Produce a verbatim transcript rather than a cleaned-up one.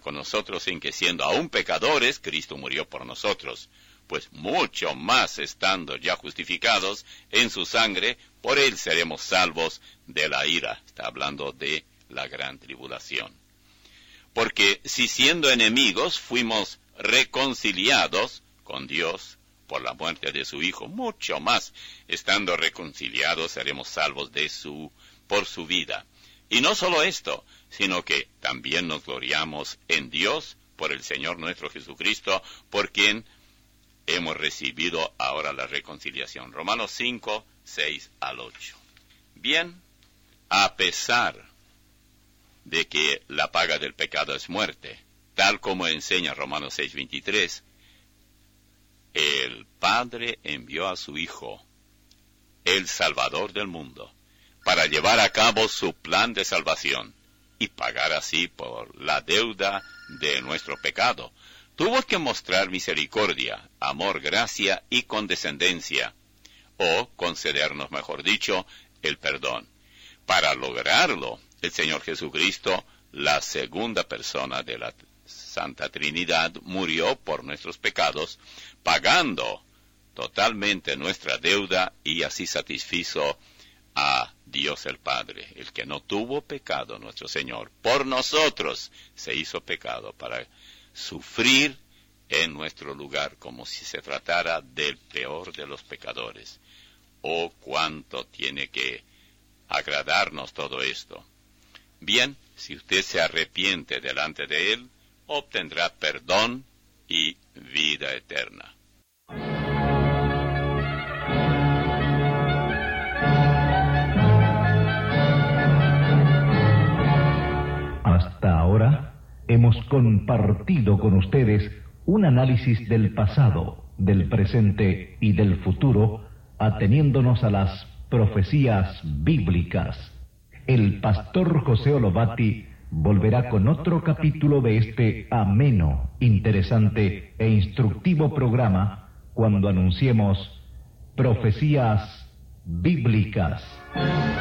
con nosotros en que siendo aún pecadores, Cristo murió por nosotros. Pues mucho más estando ya justificados en su sangre, por él seremos salvos de la ira. Está hablando de la gran tribulación. Porque si siendo enemigos fuimos reconciliados con Dios por la muerte de su Hijo, mucho más estando reconciliados seremos salvos de su, por su vida. Y no solo esto, sino que también nos gloriamos en Dios por el Señor nuestro Jesucristo, por quien hemos recibido ahora la reconciliación. Romanos cinco, seis al ocho. Bien, a pesar de que la paga del pecado es muerte, tal como enseña Romanos seis, veintitrés, el Padre envió a su Hijo, el Salvador del mundo, para llevar a cabo su plan de salvación y pagar así por la deuda de nuestro pecado. Tuvo que mostrar misericordia, amor, gracia y condescendencia, o concedernos, mejor dicho, el perdón. Para lograrlo, el Señor Jesucristo, la segunda persona de la Santa Trinidad, murió por nuestros pecados, pagando totalmente nuestra deuda y así satisfizo a Dios el Padre, el que no tuvo pecado, nuestro Señor, por nosotros se hizo pecado para sufrir en nuestro lugar como si se tratara del peor de los pecadores. Oh, cuánto tiene que agradarnos todo esto. Bien, si usted se arrepiente delante de Él, obtendrá perdón y vida eterna. Hasta ahora hemos compartido con ustedes un análisis del pasado, del presente y del futuro, ateniéndonos a las profecías bíblicas. El pastor José Olobati volverá con otro capítulo de este ameno, interesante e instructivo programa cuando anunciemos profecías bíblicas.